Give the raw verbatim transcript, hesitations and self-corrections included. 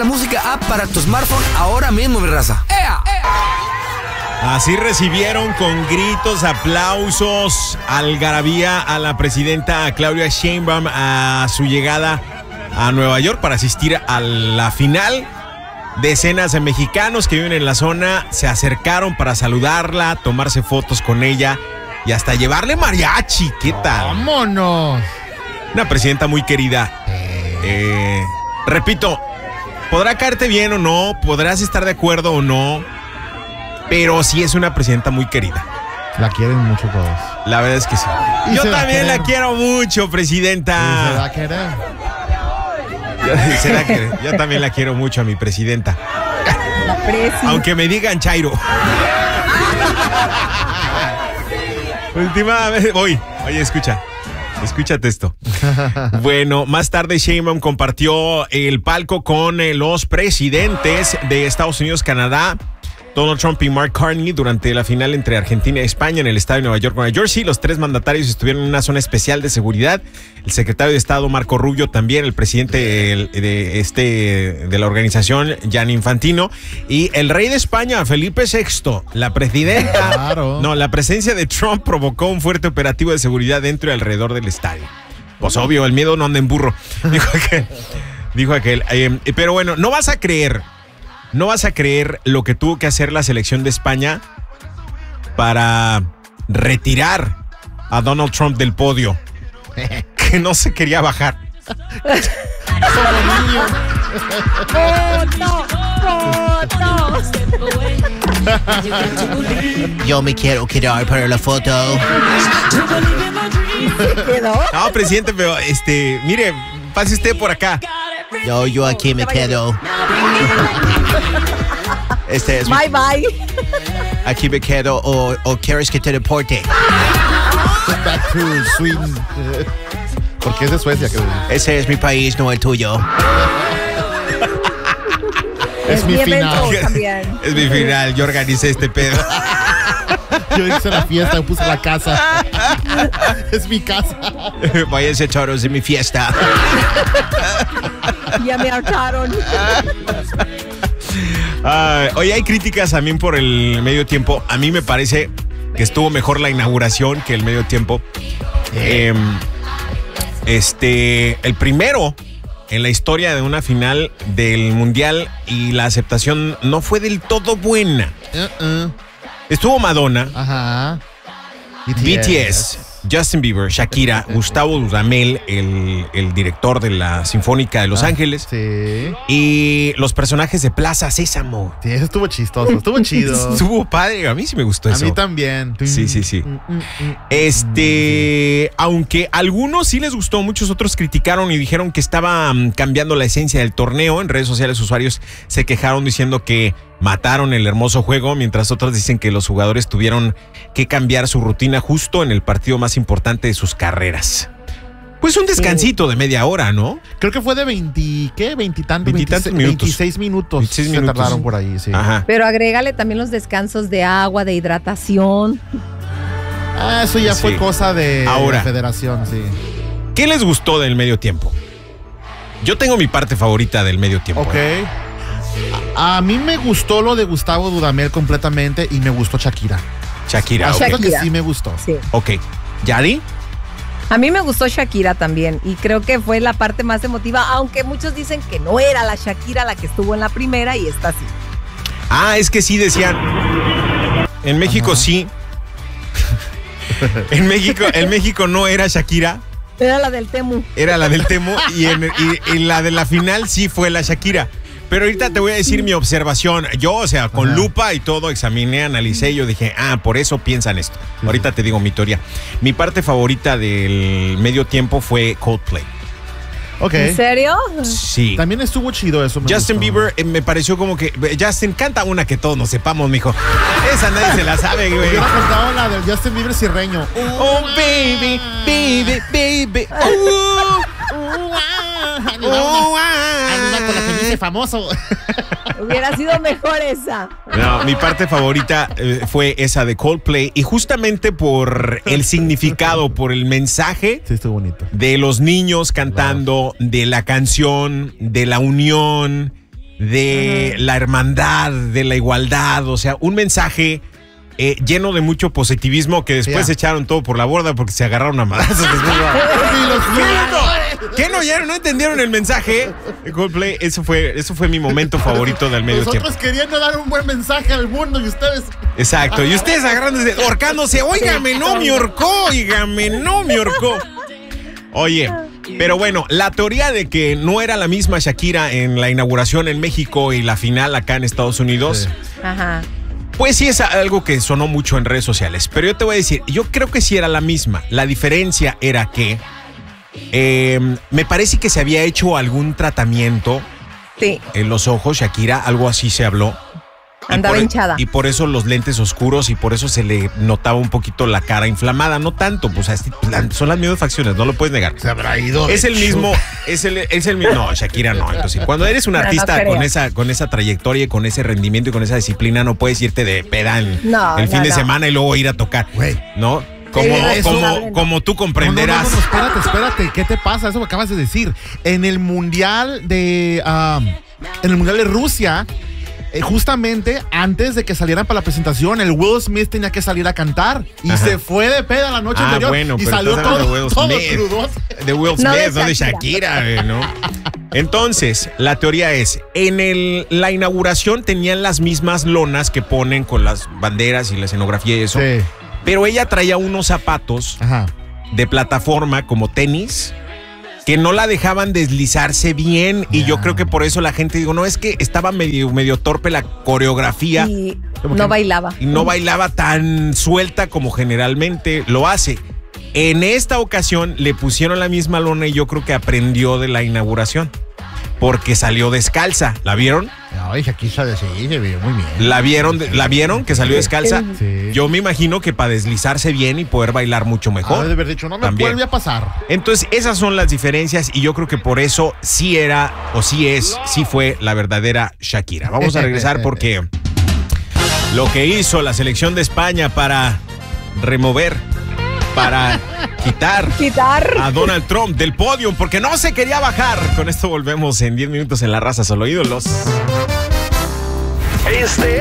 La música app para tu smartphone ahora mismo, mi raza. ¡Ea! ¡Ea! Así recibieron con gritos, aplausos, algarabía a la presidenta Claudia Sheinbaum a su llegada a Nueva York para asistir a la final. Decenas de mexicanos que viven en la zona se acercaron para saludarla, tomarse fotos con ella y hasta llevarle mariachi. ¿Qué tal? ¡Vámonos! Una presidenta muy querida. Eh, repito, podrá caerte bien o no, podrás estar de acuerdo o no, pero sí es una presidenta muy querida. La quieren mucho todos. La verdad es que sí. Y Yo se va a también la querer. quiero mucho, Y se presidenta. va a querer. Yo, se la quiero. Yo también la quiero mucho a mi presidenta. La presi. Aunque me digan Chairo. Últimamente. Voy. Oye, escucha. Escúchate esto. Bueno, más tarde Sheinbaum compartió el palco con eh, los presidentes de Estados Unidos, Canadá, Donald Trump y Mark Carney durante la final entre Argentina y España en el estadio de Nueva York, Nueva Jersey. Los tres mandatarios estuvieron en una zona especial de seguridad. El secretario de Estado, Marco Rubio, también, el presidente de, de, este, de la organización, Gianni Infantino, y el rey de España, Felipe sexto. La presidenta... Claro. No, la presencia de Trump provocó un fuerte operativo de seguridad dentro y alrededor del estadio. Pues obvio, el miedo no anda en burro. Dijo aquel. Dijo aquel. Eh, pero bueno, no vas a creer... No vas a creer lo que tuvo que hacer la selección de España para retirar a Donald Trump del podio. Que no se quería bajar. ¡Foto! ¡Foto! Yo me quiero quedar para la foto. ¿Quedó? No, presidente, pero este, mire, pase usted por acá. Yo, yo aquí me quedo. Este es Bye, bye. aquí me quedo o, o quieres que te deporte. Back to Sweden. Porque es de Suecia. Que... Ese es mi país, no el tuyo. Es, Es mi mi final. evento también. Es mi final, yo organicé este pedo. Yo hice la fiesta, yo puse la casa. Es mi casa. Váyanse todos de mi fiesta. Ya me hartaron. Ah, hoy hay críticas también por el medio tiempo. A mí me parece que estuvo mejor la inauguración que el medio tiempo. Eh, este, el primero en la historia de una final del mundial y la aceptación no fue del todo buena. Uh-uh. Estuvo Madonna, Ajá. B T S, Justin Bieber, Shakira, Gustavo Dudamel, el, el director de la Sinfónica de Los Ah, Ángeles, Sí. y los personajes de Plaza Sésamo. Sí, eso estuvo chistoso. Estuvo chido. Estuvo padre, a mí sí me gustó A eso. mí también. Sí, sí, sí. Mm, mm, mm. Este, aunque algunos sí les gustó, muchos otros criticaron y dijeron que estaba mm, cambiando la esencia del torneo. En redes sociales usuarios se quejaron diciendo que mataron el hermoso juego, mientras otros dicen que los jugadores tuvieron que cambiar su rutina justo en el partido más importante de sus carreras. Pues un descansito de media hora, ¿no? Creo que fue de veinte, ¿qué? Veintitantos, Veintitantos veintiséis, minutos. veintiséis minutos. veintiséis se minutos. tardaron por ahí, sí. Ajá. Pero agrégale también los descansos de agua, de hidratación. Ah, eso ya Sí. fue cosa de Ahora. la federación, sí. ¿Qué les gustó del medio tiempo? Yo tengo mi parte favorita del medio tiempo. Ok. ¿eh? A, a mí me gustó lo de Gustavo Dudamel completamente y me gustó Shakira. Shakira, Ah, ok. siento que Shakira. sí me gustó. Sí. Ok. ¿Yari? A mí me gustó Shakira también y creo que fue la parte más emotiva, aunque muchos dicen que no era la Shakira la que estuvo en la primera y esta sí. Ah, es que sí decían. En México Ajá. sí. En México, en México no era Shakira, Era la del Temu. era la del Temo y en, y en la de la final sí fue la Shakira. Pero ahorita te voy a decir mi observación. Yo, o sea, con Ajá. lupa y todo, examiné, analicé y yo dije, ah, por eso piensan esto. Ahorita te digo mi teoría. Mi parte favorita del medio tiempo fue Coldplay. Ok. ¿En serio? Sí. También estuvo chido eso. Me Justin gustó. Bieber eh, me pareció como que. Justin, canta una que todos nos sepamos, mijo. Esa nadie se la sabe, güey. Hubiera cantado la del Justin Bieber cirreño. Oh, baby, baby, baby. Oh, oh, Hay una con la que dice famoso. Hubiera sido mejor esa. No, mi parte favorita eh, fue esa de Coldplay y justamente por el significado, por el mensaje Sí, estuvo bonito. de los niños cantando, de la canción, de la unión, de uh-huh. la hermandad, de la igualdad, o sea, un mensaje eh, lleno de mucho positivismo que después yeah. echaron todo por la borda porque se agarraron a madrazos. ¿Qué no oyeron? ¿No entendieron el mensaje? Coldplay, eso fue, eso fue mi momento favorito del medio Nosotros tiempo. Nosotros queriendo dar un buen mensaje al mundo y ustedes... Exacto, y ustedes agarrándose, ahorcándose. Óigame, no me horcó, óigame, no me horcó. Oye, pero bueno, la teoría de que no era la misma Shakira en la inauguración en México y la final acá en Estados Unidos, sí. Ajá. pues sí es algo que sonó mucho en redes sociales. Pero yo te voy a decir, yo creo que sí era la misma. La diferencia era que eh, me parece que se había hecho algún tratamiento sí. en los ojos, Shakira, algo así se habló. Andaba y por, hinchada. Y por eso los lentes oscuros y por eso se le notaba un poquito la cara inflamada. No tanto, pues así, son las mismas facciones, no lo puedes negar. Se habrá ido. Es el mismo, es el, es el mismo. No, Shakira no. Entonces, cuando eres un artista no, no con esa, con esa trayectoria, con ese rendimiento y con esa disciplina, no puedes irte de peda en, no, el fin no, de no. semana y luego ir a tocar. Güey. ¿No? Como, sí, como, no. como tú comprenderás. No, no, no, no, espérate, espérate. ¿Qué te pasa? Eso que acabas de decir. En el mundial de, um, en el mundial de Rusia. Eh, justamente antes de que salieran para la presentación, el Will Smith tenía que salir a cantar y Ajá. se fue de peda la noche ah, anterior bueno, y pero salió todo, de Will todo Smith, crudo. De Will Smith, no de no de Shakira, ¿no? Entonces, la teoría es, en el, la inauguración tenían las mismas lonas que ponen con las banderas y la escenografía y eso, Sí. pero ella traía unos zapatos Ajá. de plataforma como tenis que no la dejaban deslizarse bien y Yeah. yo creo que por eso la gente digo, no, es que estaba medio, medio torpe la coreografía Y ¿Cómo no que? bailaba. y no bailaba tan suelta como generalmente lo hace. En esta ocasión le pusieron la misma lona y yo creo que aprendió de la inauguración porque salió descalza. ¿La vieron? Ay, Shakira de sí, se vio muy bien. ¿La vieron? ¿La vieron que salió descalza? Sí. Yo me imagino que para deslizarse bien y poder bailar mucho mejor. Ah, de haber dicho, no me También. vuelve a pasar. Entonces, esas son las diferencias y yo creo que por eso sí era, o sí es, sí fue la verdadera Shakira. Vamos a regresar porque lo que hizo la selección de España para remover, para quitar Quitar. a Donald Trump del podio porque no se quería bajar. Con esto volvemos en diez minutos en La Raza, solo ídolos. Este